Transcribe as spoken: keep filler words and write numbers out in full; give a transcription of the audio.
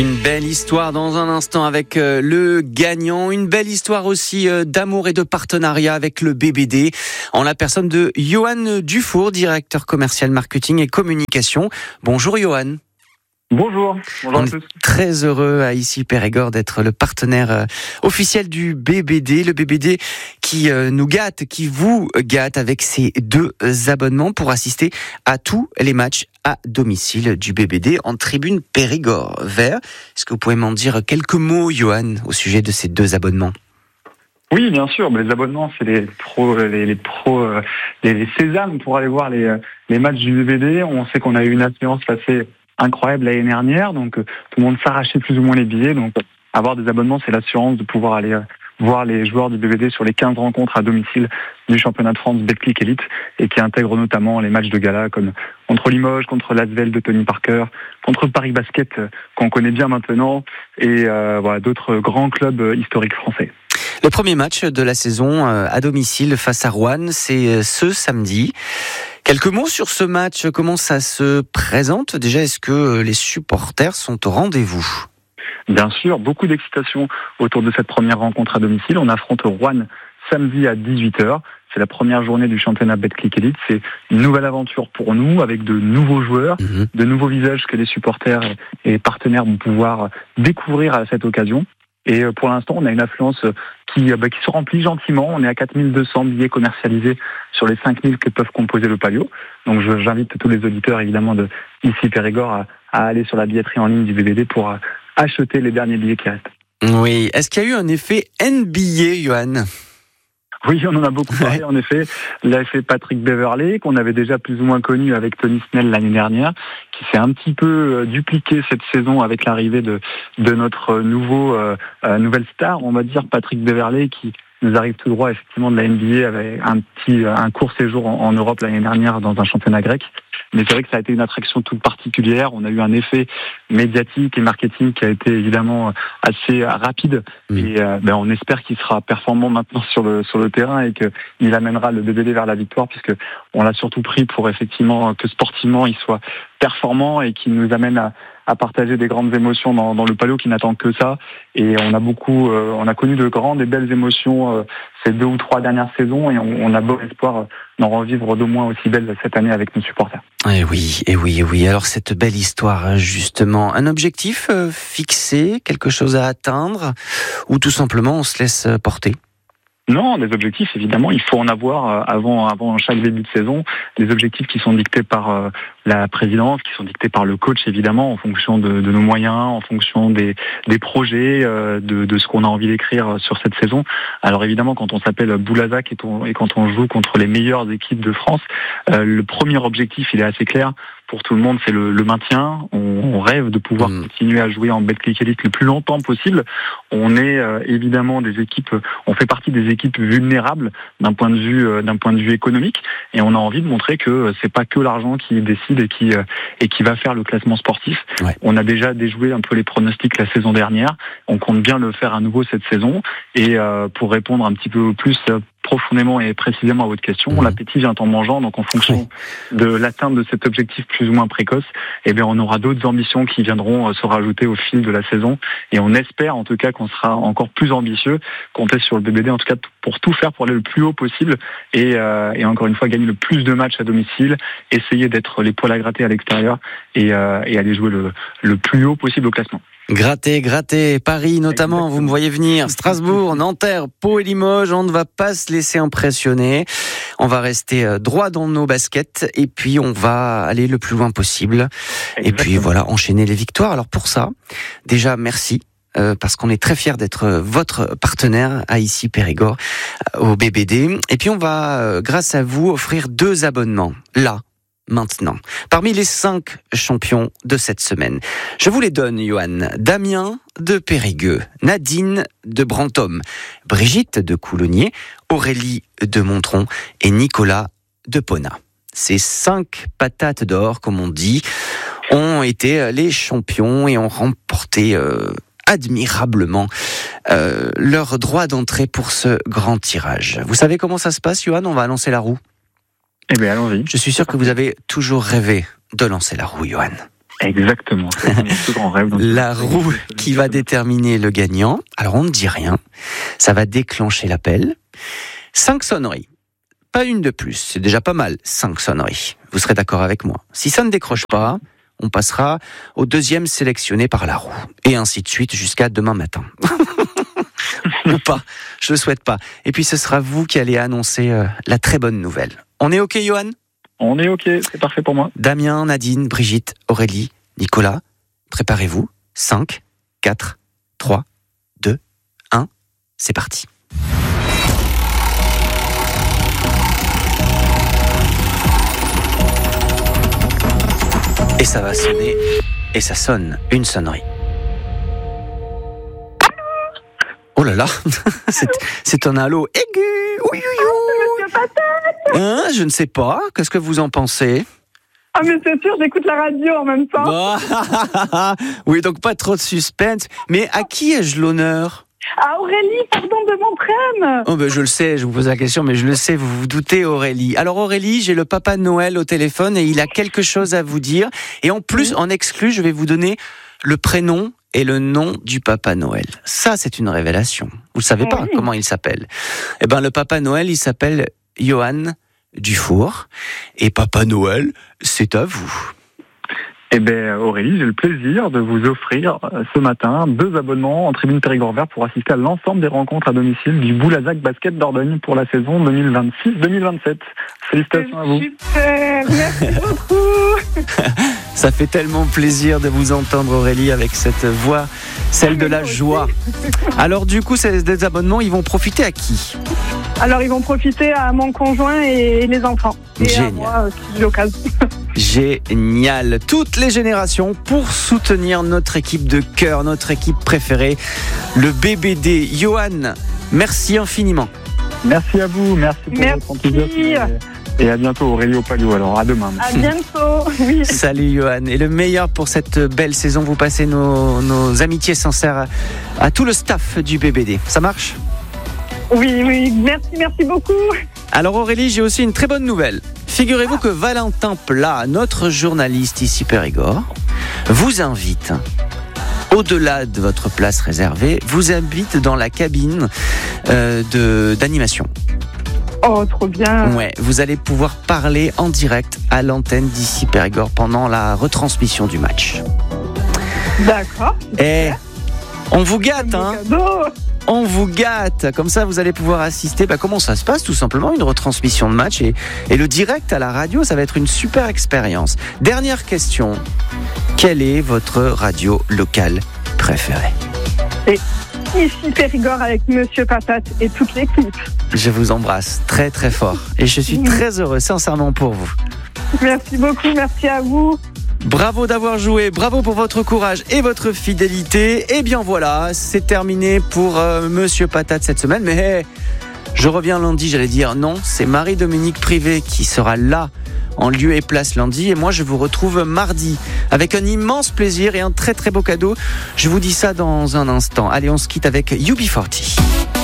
Une belle histoire dans un instant avec euh, le gagnant, une belle histoire aussi euh, d'amour et de partenariat avec le B B D, en la personne de Johan Dufour, directeur commercial marketing et communication. Bonjour Johan. Bonjour, bonjour On à est tous. très heureux à Issy Périgord d'être le partenaire euh, officiel du B B D, le B B D qui euh, nous gâte, qui vous gâte avec ses deux abonnements pour assister à tous les matchs à domicile du B B D en tribune Périgord vert. Est-ce que vous pouvez m'en dire quelques mots, Johan, au sujet de ces deux abonnements ? Oui, bien sûr, mais les abonnements, c'est les pros, les, les pros, euh, les, les sésames pour aller voir les, les matchs du B B D. On sait qu'on a eu une affluence assez incroyable l'année dernière, donc euh, tout le monde s'arrachait plus ou moins les billets. Donc euh, avoir des abonnements, c'est l'assurance de pouvoir aller euh, voir les joueurs du B B D sur les quinze rencontres à domicile du championnat de France Betclic Elite, et qui intègre notamment les matchs de gala comme contre Limoges, contre l'Asvel de Tony Parker, contre Paris Basket euh, qu'on connaît bien maintenant, et euh, voilà, d'autres grands clubs euh, historiques français. Le premier match de la saison euh, à domicile face à Rouen, c'est euh, ce samedi. Quelques mots sur ce match, comment ça se présente ? Déjà, est-ce que les supporters sont au rendez-vous ? Bien sûr, beaucoup d'excitation autour de cette première rencontre à domicile. On affronte Rouen samedi à dix-huit heures. C'est la première journée du championnat Betclic Elite. C'est une nouvelle aventure pour nous, avec de nouveaux joueurs, mmh. de nouveaux visages que les supporters et partenaires vont pouvoir découvrir à cette occasion. Et pour l'instant, on a une affluence qui, bah, qui se remplit gentiment. On est à quatre mille deux cents billets commercialisés sur les cinq mille que peuvent composer le palio. Donc je, j'invite tous les auditeurs, évidemment, de Issy Périgord à, à aller sur la billetterie en ligne du B B D pour acheter les derniers billets qui restent. Oui. Est-ce qu'il y a eu un effet N B A, Johan ? Oui, on en a beaucoup parlé, ouais. En effet. L'effet Patrick Beverley, qu'on avait déjà plus ou moins connu avec Tony Snell l'année dernière, qui s'est un petit peu dupliqué cette saison avec l'arrivée de, de notre nouveau, euh, nouvelle star, on va dire, Patrick Beverley, qui nous arrive tout droit, effectivement, de la N B A avec un petit, un court séjour en, en Europe l'année dernière dans un championnat grec. Mais c'est vrai que ça a été une attraction toute particulière. On a eu un effet médiatique et marketing qui a été évidemment assez rapide. Mmh. Et euh, ben on espère qu'il sera performant maintenant sur le sur le terrain et qu'il amènera le B B D vers la victoire, puisque on l'a surtout pris pour effectivement que sportivement il soit performant et qu'il nous amène à à partager des grandes émotions dans, dans le palio qui n'attend que ça. Et on a beaucoup, euh, on a connu de grandes et belles émotions euh, ces deux ou trois dernières saisons, et on, on a bon espoir d'en revivre d'au moins aussi belles cette année avec nos supporters. Et oui, et oui, et oui. Alors cette belle histoire, justement, un objectif euh, fixé, quelque chose à atteindre, ou tout simplement on se laisse porter ? Non, des objectifs, évidemment, il faut en avoir avant, avant chaque début de saison. Des objectifs qui sont dictés par euh, la présidence, qui sont dictés par le coach, évidemment, en fonction de, de nos moyens, en fonction des, des projets, euh, de, de ce qu'on a envie d'écrire sur cette saison. Alors évidemment, quand on s'appelle Boulazac et, on, et quand on joue contre les meilleures équipes de France, euh, le premier objectif, il est assez clair. Pour tout le monde, c'est le, le maintien. On, on rêve de pouvoir mmh. continuer à jouer en Betclic Elite le plus longtemps possible. On est euh, évidemment des équipes, on fait partie des équipes vulnérables d'un point de vue euh, d'un point de vue économique, et on a envie de montrer que euh, c'est pas que l'argent qui décide et qui euh, et qui va faire le classement sportif. Ouais. On a déjà déjoué un peu les pronostics la saison dernière. On compte bien le faire à nouveau cette saison. Et euh, pour répondre un petit peu plus euh, profondément et précisément à votre question, mmh. l'appétit vient en mangeant, donc en fonction oui. de l'atteinte de cet objectif plus ou moins précoce, eh bien on aura d'autres ambitions qui viendront euh, se rajouter au fil de la saison, et on espère en tout cas qu'on sera encore plus ambitieux, compter sur le B B D en tout cas pour tout faire pour aller le plus haut possible, et, euh, et encore une fois gagner le plus de matchs à domicile, essayer d'être les poils à gratter à l'extérieur, et, euh, et aller jouer le, le plus haut possible au classement. Gratter, gratter, Paris notamment, exactement. Vous me voyez venir, Strasbourg, Nanterre, Pau et Limoges, on ne va pas se laisser impressionner, on va rester droit dans nos baskets et puis on va aller le plus loin possible. Exactement. Et puis voilà, enchaîner les victoires. Alors pour ça, déjà merci. Euh, parce qu'on est très fiers d'être votre partenaire à Issy Périgord, au B B D. Et puis on va, euh, grâce à vous, offrir deux abonnements, là, maintenant, parmi les cinq champions de cette semaine. Je vous les donne, Johan. Damien de Périgueux, Nadine de Brantôme, Brigitte de Coulonnier, Aurélie de Montron et Nicolas de Pona. Ces cinq patates d'or, comme on dit, ont été les champions et ont remporté euh, admirablement euh, leur droit d'entrée pour ce grand tirage. Vous savez comment ça se passe, Johan ? On va lancer la roue. Eh bien, allons-y. Je suis sûr que vous avez toujours rêvé de lancer la roue, Johan. Exactement. C'est mon plus grand rêve. La roue qui va déterminer le gagnant. Alors on ne dit rien. Ça va déclencher l'appel. Cinq sonneries. Pas une de plus. C'est déjà pas mal. Cinq sonneries. Vous serez d'accord avec moi. Si ça ne décroche pas, on passera au deuxième sélectionné par la roue. Et ainsi de suite jusqu'à demain matin. Ou pas. Je le souhaite pas. Et puis ce sera vous qui allez annoncer euh, la très bonne nouvelle. On est OK, Johan ? On est OK, c'est parfait pour moi. Damien, Nadine, Brigitte, Aurélie, Nicolas, préparez-vous. cinq, quatre, trois, deux, un, c'est parti. Et ça va sonner, et ça sonne, une sonnerie. Oh là là, c'est, c'est un halo aigu. Oui, oui, oui. Monsieur Patate. Hein, je ne sais pas. Qu'est-ce que vous en pensez ? Ah mais c'est sûr, j'écoute la radio en même temps. Bah, oui, donc pas trop de suspense. Mais à qui ai-je l'honneur ? Ah Aurélie, pardon de mon prème. Oh ben je le sais, je vous pose la question, mais je le sais, vous vous doutez Aurélie. Alors Aurélie, j'ai le Papa Noël au téléphone et il a quelque chose à vous dire. Et en plus, en exclu, je vais vous donner le prénom et le nom du Papa Noël. Ça, c'est une révélation. Vous ne savez pas oui. comment il s'appelle. Eh ben, le Papa Noël, il s'appelle Johan Dufour. Et Papa Noël, c'est à vous. Eh bien, Aurélie, j'ai le plaisir de vous offrir ce matin deux abonnements en tribune Périgord vert pour assister à l'ensemble des rencontres à domicile du Boulazac Basket Dordogne pour la saison deux mille vingt-six deux mille vingt-sept. Félicitations à vous. Super, merci beaucoup. Ça fait tellement plaisir de vous entendre Aurélie avec cette voix, celle de la joie. Alors du coup, ces deux abonnements, ils vont profiter à qui ? Alors ils vont profiter à mon conjoint et les enfants. Et Génial. à moi, si j'ai l'occasion. Génial. Toutes les générations pour soutenir notre équipe de cœur, notre équipe préférée, le B B D. Johan, merci infiniment. Merci à vous, merci pour Merci. votre enthousiasme. Et à bientôt Aurélie au Palio, alors à demain. À bientôt. Oui. Salut Johan. Et le meilleur pour cette belle saison, vous passez nos, nos amitiés sincères à, à tout le staff du B B D. Ça marche ? Oui, oui, merci, merci beaucoup. Alors Aurélie, j'ai aussi une très bonne nouvelle. Figurez-vous que Valentin Plat, notre journaliste ici Périgord, vous invite, au-delà de votre place réservée, vous invite dans la cabine euh, de, d'animation. Oh, trop bien. Ouais, vous allez pouvoir parler en direct à l'antenne d'ici Périgord pendant la retransmission du match. D'accord. Et on vous gâte, hein. Cadeau. On vous gâte, comme ça vous allez pouvoir assister. Bah, comment ça se passe tout simplement, une retransmission de match et, et le direct à la radio, ça va être une super expérience. Dernière question, quelle est votre radio locale préférée ? Et ici Périgord avec Monsieur Patate et toute l'équipe. Je vous embrasse très très fort et je suis très heureux sincèrement pour vous. Merci beaucoup, merci à vous. Bravo d'avoir joué, bravo pour votre courage et votre fidélité. Et bien voilà, c'est terminé pour euh, Monsieur Patate cette semaine. Mais hey, je reviens lundi, j'allais dire non, c'est Marie-Dominique Privé qui sera là en lieu et place lundi. Et moi, je vous retrouve mardi avec un immense plaisir et un très très beau cadeau. Je vous dis ça dans un instant. Allez, on se quitte avec U B quarante.